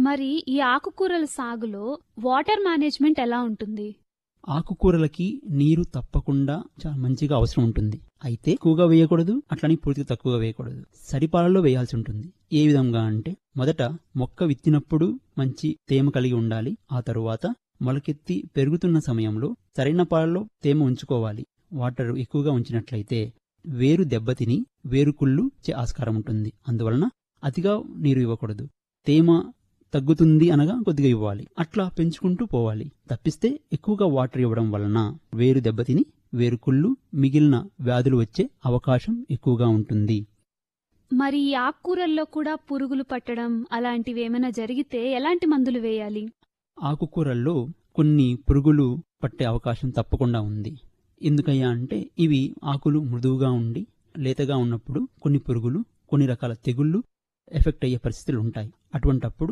మరి ఈ ఆకుకూరల సాగులో వాటర్ మేనేజ్మెంట్ ఎలా ఉంటుంది? ఆకుకూరలకి నీరు తప్పకుండా చాలా మంచిగా అవసరం ఉంటుంది. అయితే ఎక్కువగా వేయకూడదు, అట్లని పూర్తిగా తక్కువగా వేయకూడదు. సరిపాలలో వేయాల్సి ఉంటుంది. ఏ విధంగా అంటే మొదట మొక్క విత్తినప్పుడు మంచి తేమ కలిగి ఉండాలి. ఆ తరువాత మొలకెత్తి పెరుగుతున్న సమయంలో సరైన పాలలో తేమ ఉంచుకోవాలి. వాటర్ ఎక్కువగా ఉంచినట్లయితే వేరు దెబ్బతిని వేరుకుళ్ళు ఆస్కారం ఉంటుంది. అందువలన అతిగా నీరు ఇవ్వకూడదు. తేమ తగ్గుతుంది అనగా కొద్దిగా ఇవ్వాలి. అట్లా పెంచుకుంటూ పోవాలి. తప్పిస్తే ఎక్కువగా వాటర్ ఇవ్వడం వలన వేరు దెబ్బతిని వేరుకుళ్ళు మిగిలిన వ్యాధులు వచ్చే అవకాశం ఎక్కువగా ఉంటుంది. మరి ఈ ఆకుకూరల్లో కూడా పురుగులు పట్టడం అలాంటివి ఏమైనా జరిగితే ఎలాంటి మందులు వేయాలి? ఆకుకూరల్లో కొన్ని పురుగులు పట్టే అవకాశం తప్పకుండా ఉంది. ఎందుకయ్యా అంటే ఇవి ఆకులు మృదువుగా ఉండి లేతగా ఉన్నప్పుడు కొన్ని పురుగులు, కొన్ని రకాల తెగుళ్ళు ఎఫెక్ట్ అయ్యే పరిస్థితులు ఉంటాయి. అటువంటప్పుడు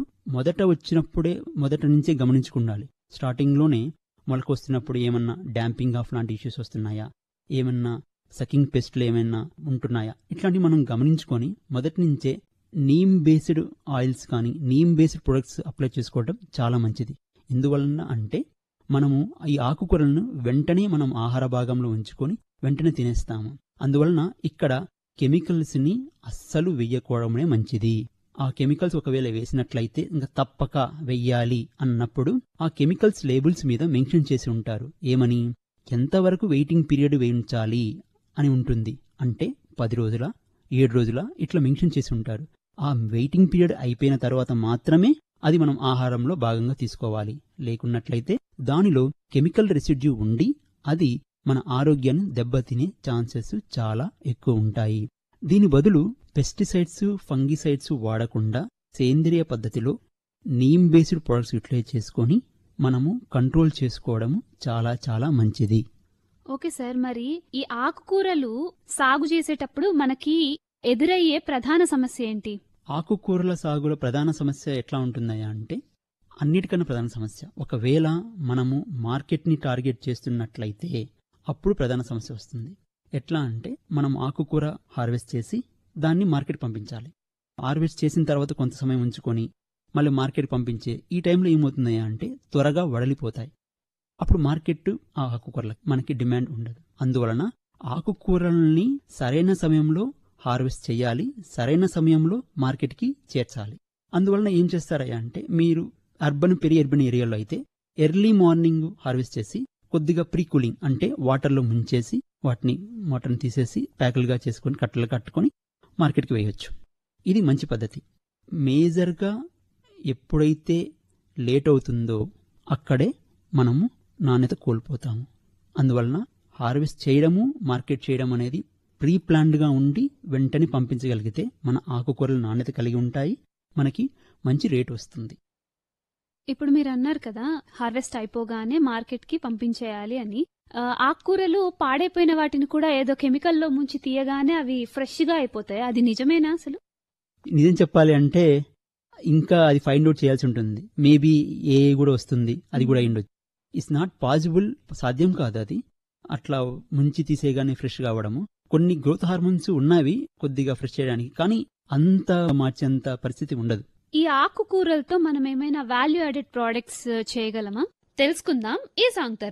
మొదట నుంచే గమనించుకుండాలి. స్టార్టింగ్లోనే మొలక వస్తున్నప్పుడు ఏమన్నా డాంపింగ్ ఆఫ్ లాంటి ఇష్యూస్ వస్తున్నాయా, ఏమన్నా సకింగ్ పెస్ట్లు ఏమైనా ఉంటున్నాయా, ఇట్లాంటివి మనం గమనించుకొని మొదటి నుంచే నీమ్ బేస్డ్ ఆయిల్స్ కానీ నీమ్ బేస్డ్ ప్రొడక్ట్స్ అప్లై చేసుకోవడం చాలా మంచిది. ఎందువలన అంటే మనము ఈ ఆకుకూరలను వెంటనే మనం ఆహార భాగంలో ఉంచుకొని వెంటనే తినేస్తాము. అందువలన ఇక్కడ కెమికల్స్ ని అస్సలు వెయ్యకపోవడమే మంచిది. ఆ కెమికల్స్ ఒకవేళ వేసినట్లయితే ఇంకా తప్పక వెయ్యాలి అన్నప్పుడు ఆ కెమికల్స్ లేబుల్స్ మీద మెన్షన్ చేసి ఉంటారు. ఏమని, ఎంతవరకు వెయిటింగ్ పీరియడ్ వేయించాలి అని ఉంటుంది. అంటే 10 రోజుల 7 రోజుల ఇట్లా మెన్షన్ చేసి ఉంటారు. ఆ వెయిటింగ్ పీరియడ్ అయిపోయిన తర్వాత మాత్రమే అది మనం ఆహారంలో భాగంగా తీసుకోవాలి. లేకున్నట్లయితే దానిలో కెమికల్ రెసిడ్యూ ఉండి అది మన ఆరోగ్యాన్ని దెబ్బతినే ఛాన్సెస్ చాలా ఎక్కువ ఉంటాయి. దీని బదులు పెస్టిసైడ్స్, ఫంగిసైడ్స్ వాడకుండా సేంద్రియ పద్ధతిలో నీమ్ బేస్డ్ ప్రొడక్ట్స్ యూటిలైజ్ చేసుకొని మనము కంట్రోల్ చేసుకోవడం చాలా చాలా మంచిది. ఓకే సార్, మరి ఈ ఆకుకూరలు సాగు చేసేటప్పుడు మనకి ఎదురయ్యే ప్రధాన సమస్య ఏంటి? ఆకుకూరల సాగులో ప్రధాన సమస్య ఎట్లా ఉంటుందయ్యా అంటే అన్నిటికన్నా ప్రధాన సమస్య, ఒకవేళ మనము మార్కెట్ని టార్గెట్ చేస్తున్నట్లయితే అప్పుడు ప్రధాన సమస్య వస్తుంది. ఎట్లా అంటే మనం ఆకుకూర హార్వెస్ట్ చేసి దాన్ని మార్కెట్ పంపించాలి. హార్వెస్ట్ చేసిన తర్వాత కొంత సమయం ఉంచుకొని మళ్ళీ మార్కెట్ పంపించే ఈ టైంలో ఏమవుతుందయ్యా అంటే త్వరగా వడలిపోతాయి. అప్పుడు మార్కెట్ ఆ ఆకుకూరలకు మనకి డిమాండ్ ఉండదు. అందువలన ఆకుకూరల్ని సరైన సమయంలో హార్వెస్ట్ చేయాలి, సరైన సమయంలో మార్కెట్కి చేర్చాలి. అందువలన ఏం చేస్తారయ్యా అంటే మీరు పెరి అర్బన్ ఏరియాలో అయితే ఎర్లీ మార్నింగ్ హార్వెస్ట్ చేసి కొద్దిగా ప్రీ కూలింగ్ అంటే వాటర్లో ముంచేసి వాటర్ని తీసేసి ప్యాకులుగా చేసుకొని కట్టలు కట్టుకొని మార్కెట్కి వేయొచ్చు. ఇది మంచి పద్ధతి. మేజర్గా ఎప్పుడైతే లేట్ అవుతుందో అక్కడే మనము నాణ్యత కోల్పోతాము. అందువలన హార్వెస్ట్ చేయడము, మార్కెట్ చేయడం అనేది ప్రీ ప్లాన్డ్గా ఉండి వెంటనే పంపించగలిగితే మన ఆకుకూరలు నాణ్యత కలిగి ఉంటాయి, మనకి మంచి రేట్ వస్తుంది. ఇప్పుడు మీరు అన్నారు కదా హార్వెస్ట్ అయిపోగానే మార్కెట్కి పంపించేయాలి అని. ఆకుకూరలు పాడైపోయిన వాటిని కూడా ఏదో కెమికల్లో ముంచి తీయగానే అవి ఫ్రెష్గా అయిపోతాయి. అది నిజమేనా అసలు? నిజం చెప్పాలి అంటే ఇంకా అది ఫైండ్ అవుట్ చేయాల్సి ఉంటుంది. మేబీ ఏ కూడా వస్తుంది, అది కూడా అయ్యుండొచ్చు. ఇట్స్ నాట్ పాసిబుల్, సాధ్యం కాదు అది అట్లా ముంచి తీసేగానే ఫ్రెష్ కావడము. కొన్ని గ్రోత్ హార్మోన్స్ ఉన్నవి కొద్దిగా ఫ్రెష్ చేయడానికి, కానీ అంత మార్చేంత పరిస్థితి ఉండదు. ఈ ఆకుకూరలతో మనం ఏమైనా వాల్యూ యాడెడ్ ప్రోడక్ట్స్ చేయగలమా? తెలుసుకుందాం ఈ సాంగ్ తర్వాత.